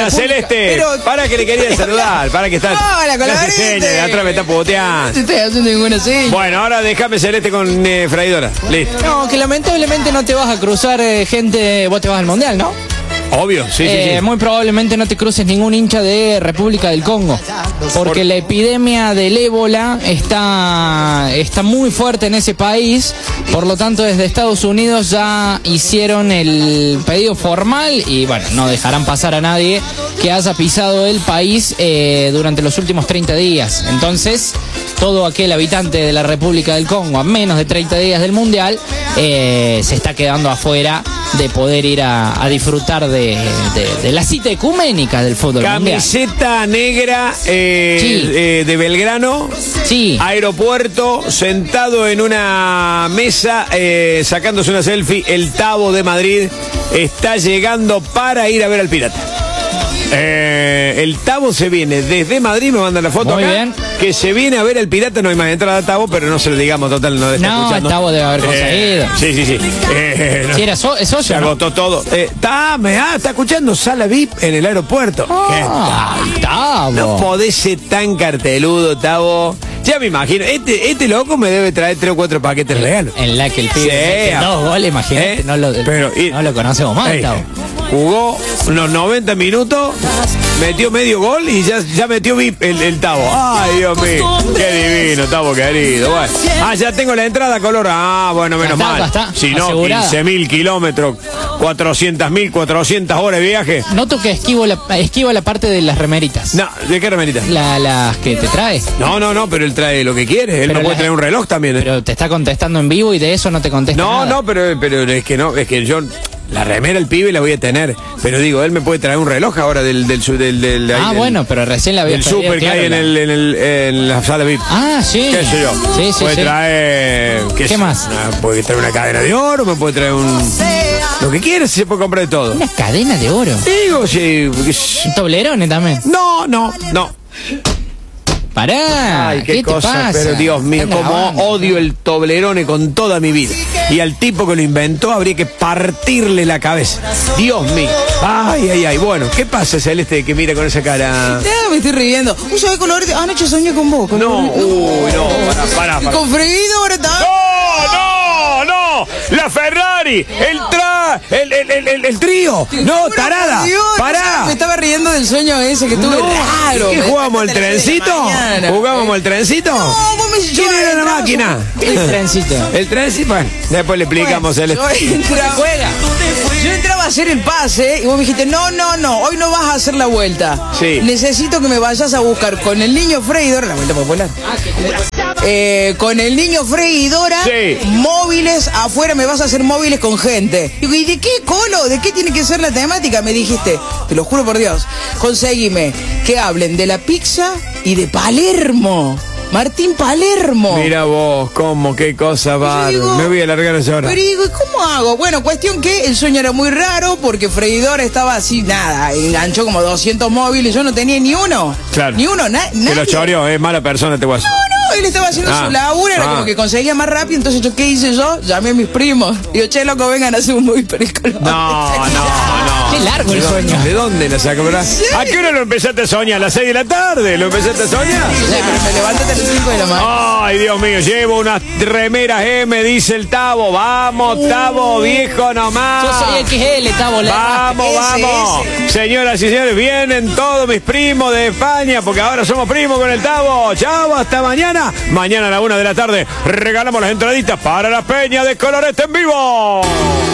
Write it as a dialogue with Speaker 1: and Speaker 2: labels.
Speaker 1: Celeste.
Speaker 2: Pero,
Speaker 1: para que le quería saludar. Para que está.
Speaker 2: Hola, con la
Speaker 1: seña, de atrás me está
Speaker 2: No
Speaker 1: puteando.
Speaker 2: te estoy haciendo ninguna seña.
Speaker 1: Bueno, ahora déjame Celeste con freidora. Listo.
Speaker 2: No, que lamentablemente no te vas a cruzar gente. Vos te vas al mundial, ¿no?
Speaker 1: Obvio, sí.
Speaker 2: Muy probablemente no te cruces ningún hincha de República del Congo, porque la epidemia del ébola está muy fuerte en ese país. Por lo tanto, desde Estados Unidos ya hicieron el pedido formal y bueno, no dejarán pasar a nadie que haya pisado el país durante los últimos 30 días. Entonces, todo aquel habitante de la República del Congo a menos de 30 días del mundial se está quedando afuera de poder ir a disfrutar de la cita ecuménica del fútbol
Speaker 1: Camiseta
Speaker 2: mundial.
Speaker 1: negra
Speaker 2: Sí.
Speaker 1: de Belgrano.
Speaker 2: Sí.
Speaker 1: Aeropuerto, sentado en una mesa, sacándose una selfie. El Tabo de Madrid está llegando para ir a ver al Pirata. El Tabo se viene desde Madrid, me mandan la foto
Speaker 2: Muy
Speaker 1: acá,
Speaker 2: bien.
Speaker 1: que se viene a ver el Pirata. No hay más entrada a Tabo, pero no se lo digamos, total, no está
Speaker 2: No,
Speaker 1: escuchando.
Speaker 2: el Tabo debe haber conseguido.
Speaker 1: Sí. No.
Speaker 2: Si era
Speaker 1: Se
Speaker 2: socio, ¿no?
Speaker 1: agotó todo. Está escuchando Sala VIP en el aeropuerto. ¿Qué tal?
Speaker 2: Tabo.
Speaker 1: No podés ser tan carteludo, Tabo. Ya me imagino, este loco me debe traer 3 o 4 paquetes de regalos.
Speaker 2: En la que el pibe mete 2 goles, imagínate, no lo conocemos más, Tabo.
Speaker 1: Jugó unos 90 minutos, metió medio gol y ya metió VIP el Tabo. Ay, Dios mío, qué divino, Tabo querido. Bueno. Ya tengo la entrada color. Bueno, menos mal.
Speaker 2: Está,
Speaker 1: si no,
Speaker 2: asegurada.
Speaker 1: 15.000 kilómetros, 400.000 horas de viaje.
Speaker 2: Noto que esquivo la parte de las remeritas.
Speaker 1: No, ¿de qué remerita?
Speaker 2: Las que te traes.
Speaker 1: No, pero él trae lo que quiere. Él
Speaker 2: Pero
Speaker 1: me puede traer un reloj también.
Speaker 2: Pero te está contestando en vivo y de eso no te contesta nada.
Speaker 1: No, pero es que yo la remera el pibe la voy a tener, pero digo, él me puede traer un reloj ahora del
Speaker 2: bueno, pero recién la había
Speaker 1: el
Speaker 2: traído,
Speaker 1: super que
Speaker 2: claro,
Speaker 1: hay en la sala VIP.
Speaker 2: Sí.
Speaker 1: ¿Qué sé yo?
Speaker 2: Sí.
Speaker 1: Puede traer
Speaker 2: ¿Qué más?
Speaker 1: Puede traer una cadena de oro, me puede traer lo que quiera, si se puede comprar de todo.
Speaker 2: Una cadena de oro.
Speaker 1: Digo, sí.
Speaker 2: Un toblerone también.
Speaker 1: No.
Speaker 2: Pará.
Speaker 1: Ay, qué
Speaker 2: te
Speaker 1: cosa,
Speaker 2: pasa?
Speaker 1: pero Dios mío,
Speaker 2: Dame la
Speaker 1: como
Speaker 2: banda.
Speaker 1: odio el Toblerone con toda mi vida. Y al tipo que lo inventó habría que partirle la cabeza. Dios mío. Ay. Bueno, ¿qué pasa, Celeste, que mira con esa cara?
Speaker 2: Me estoy riendo. ¿Sabes color? Anoche soñé con vos.
Speaker 1: No, pará.
Speaker 2: Con freidora también.
Speaker 1: No. La Ferrari, el trío. No, tarada. Pará.
Speaker 2: Me estaba riendo del sueño ese que tuve. Raro.
Speaker 1: ¿Qué jugábamos el trencito? ¿Jugábamos el trencito?
Speaker 2: No, vos me
Speaker 1: ¿Quién era la máquina?
Speaker 2: El trencito.
Speaker 1: El trencito, bueno, después le explicamos.
Speaker 2: Yo entraba a hacer el pase y vos me dijiste, no, hoy no vas a hacer la vuelta.
Speaker 1: Sí.
Speaker 2: Necesito que me vayas a buscar con el niño freidora, la vuelta popular. Con el niño freidora,
Speaker 1: Sí.
Speaker 2: móviles afuera, me vas a hacer móviles con gente. Digo, ¿y de qué colo? ¿De qué tiene que ser la temática? Me dijiste, te lo juro por Dios, conseguime que hablen de la pizza y de Palermo. Martín Palermo.
Speaker 1: Mira vos, qué cosa va.
Speaker 2: digo,
Speaker 1: Me voy a alargar esa hora.
Speaker 2: Pero digo, ¿y cómo hago? Bueno, cuestión que el sueño era muy raro porque freidora estaba así, nada, enganchó como 200 móviles, yo no tenía ni uno.
Speaker 1: Claro.
Speaker 2: Ni uno, nadie.
Speaker 1: Que lo choreó, es mala persona, te voy a hacer.
Speaker 2: No, él estaba haciendo su laburo, era como que conseguía más rápido, entonces ¿qué hice yo? Llamé a mis primos. Digo, che, loco, vengan a hacer un muy pericolor.
Speaker 1: No.
Speaker 2: Qué largo el sueño.
Speaker 1: ¿De dónde la sacó, verdad?
Speaker 2: Sí.
Speaker 1: ¿A qué hora lo empezaste a soñar? ¿A las 6 de la tarde? ¿Lo empezaste a soñar?
Speaker 2: Sí, pero me levanté a las 5 de la mañana.
Speaker 1: Ay, Dios mío, llevo unas remeras M, dice el Tabo. Vamos, Tabo, viejo nomás.
Speaker 2: Yo soy XL, Tabo.
Speaker 1: Vamos. Señoras y señores, vienen todos mis primos de España, porque ahora somos primos con el Tabo. Chao, hasta mañana. Mañana a la 1 de la tarde regalamos las entraditas para la Peña de Colorete en vivo.